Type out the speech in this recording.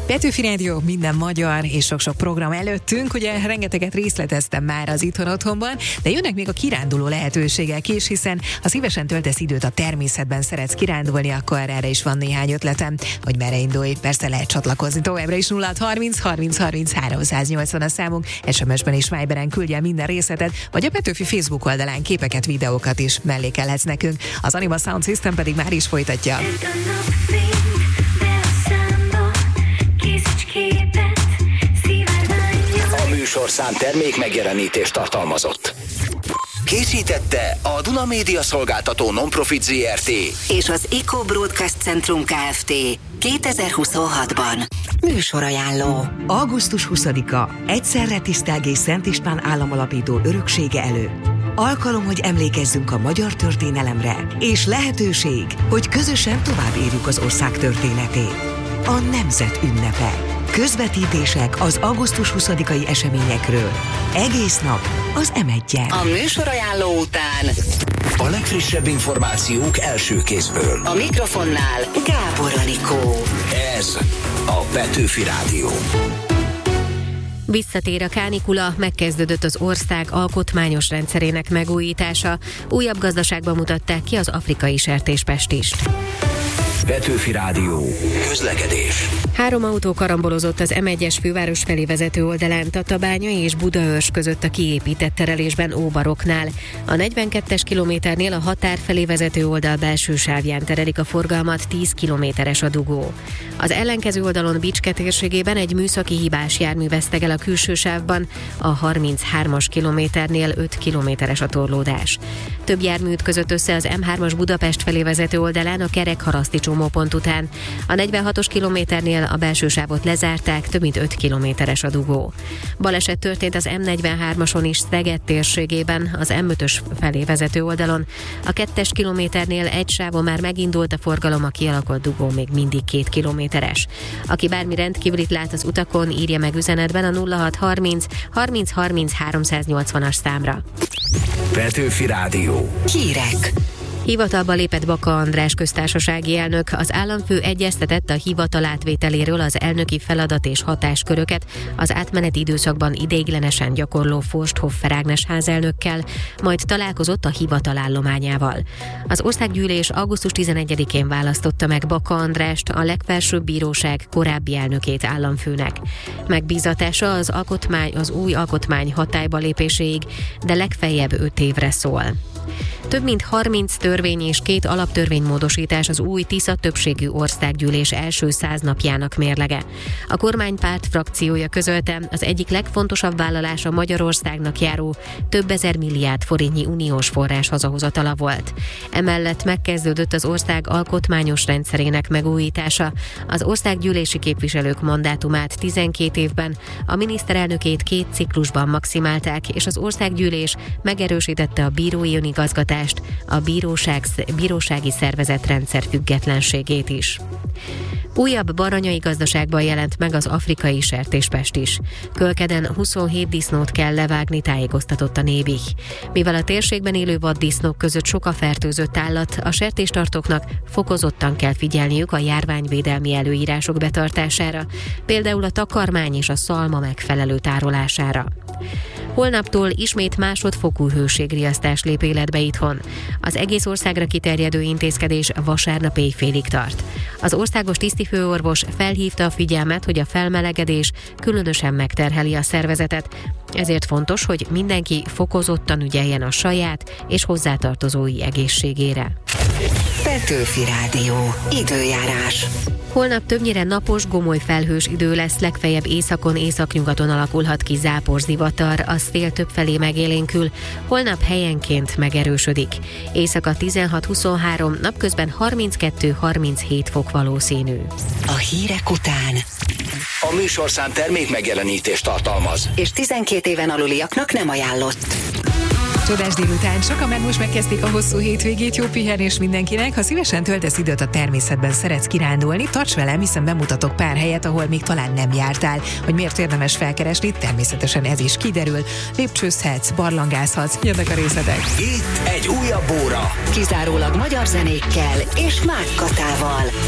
Petőfi Rádió, minden magyar és sok-sok program előttünk. Ugye rengeteget részleteztem már az Itthon Otthonban, de jönnek még a kiránduló lehetőségek is, hiszen ha szívesen töltesz időt a természetben, szeretsz kirándulni, akkor erre is van néhány ötletem, hogy merre indulj. Persze lehet csatlakozni továbbra is 0630 30 30 380 a számunk, SMS-ben és Viberen küldje minden részletet, vagy a Petőfi Facebook oldalán képeket, videókat is mellékelhetsz nekünk. Az Anima Sound System pedig már is folytatja. A műsorszám termék megjelenítést tartalmazott. Készítette a Duna Média Szolgáltató Non-Profit Zrt. és az Eco Broadcast Centrum Kft. 2026-ban. Műsorajánló. Augusztus 20-a egyszerre Tisztelgés Szent István államalapító öröksége előtt. Alkalom, hogy emlékezzünk a magyar történelemre, és lehetőség, hogy közösen tovább írjuk az ország történetét. A nemzet ünnepe. Közvetítések az augusztus 20-ai eseményekről. Egész nap az M1-en. A műsorajánló után A legfrissebb információk első kézből. a mikrofonnál Gábor Anikó. Ez a Petőfi Rádió. Visszatér a kánikula, megkezdődött az ország alkotmányos rendszerének megújítása. Újabb gazdaságban mutatták ki az afrikai sertéspestist. Petőfi Rádió. Közlekedés. 3 autó karambolozott az M1-es főváros felé vezető oldalán Tatabánya és Budaörs között a kiépített terelésben Óbaroknál. A 42-es kilométernél a határ felé vezető oldal belső sávján terelik a forgalmat, 10 kilométeres a dugó. Az ellenkező oldalon Bicske térségében egy műszaki hibás jármű vesztegel a külső sávban, a 33-as kilométernél 5 kilométeres a torlódás. Több jármű ütközött össze az M3-as Budapest felé vezető oldalán a Kerekharaszti csomópont után. A 46-os kilométernél a belső sávot lezárták, több mint 5 kilométeres a dugó. Baleset történt az M43-ason is Szeged térségében, az M5-ös felé vezető oldalon. A 2-es kilométernél egy sávon már megindult a forgalom, a kialakult dugó még mindig 2 kilométeres. Aki bármi rendkívülit lát az utakon, írja meg üzenetben a 0630 30 30 380-as számra. Petőfi Rádió. Hírek. Hivatalba lépett Baka András köztársasági elnök. Az államfő egyeztetett a hivatal átvételéről az elnöki feladat és hatásköröket az átmeneti időszakban ideiglenesen gyakorló Forsthofer Ágnes házelnökkel, majd találkozott a hivatal állományával. Az országgyűlés augusztus 11-én választotta meg Baka Andrást, a legfelsőbb bíróság korábbi elnökét államfőnek. Megbízatása az új alkotmány hatályba lépéséig, de legfeljebb 5 évre szól. Több mint 30 törvény és 2 alaptörvénymódosítás az új Tisza többségű országgyűlés első 100 napjának mérlege. A kormánypárt frakciója közölte, az egyik legfontosabb vállalása Magyarországnak járó több ezer milliárd forintnyi uniós forrás hazahozatala volt. Emellett megkezdődött az ország alkotmányos rendszerének megújítása. Az országgyűlési képviselők mandátumát 12 évben, a miniszterelnökét 2 ciklusban maximálták, és az országgyűlés megerősítette a bírói önigazgatást, a bírósági szervezetrendszer függetlenségét is. Újabb baranyai gazdaságban jelent meg az afrikai sertéspest is. Kölkeden 27 disznót kell levágni, tájékoztatott a Nébih. Mivel a térségben élő vaddisznók között sok a fertőzött állat, a sertéstartóknak fokozottan kell figyelniük a járványvédelmi előírások betartására, például a takarmány és a szalma megfelelő tárolására. Holnaptól ismét másodfokú hőségriasztás lép életbe itthon. Az egész országra kiterjedő intézkedés vasárnap éjfélig tart. Az országos tisztifőorvos felhívta a figyelmet, hogy a felmelegedés különösen megterheli a szervezetet, ezért fontos, hogy mindenki fokozottan ügyeljen a saját és hozzátartozói egészségére. Petőfi Rádió. Időjárás. Holnap többnyire napos, gomoly felhős idő lesz, legfeljebb északon, északnyugaton alakulhat ki záporzivatar, a szél többfelé megélénkül, holnap helyenként megerősödik. Éjszaka 16-23, napközben 32-37 fok valószínű. A hírek után. A műsorszám termék megjelenítést tartalmaz. És 12 éven aluliaknak nem ajánlott. Csodás délután, sokan már most megkezdték a hosszú hétvégét, jó pihenés mindenkinek. Ha szívesen töltesz időt a természetben, szeretsz kirándulni, tarts velem, hiszen bemutatok pár helyet, ahol még talán nem jártál. Hogy miért érdemes felkeresni, természetesen ez is kiderül. Lépcsőzhetsz, barlangázhatsz, jönnek a részletek. Itt egy újabb óra. Kizárólag magyar zenékkel és Mák Katával.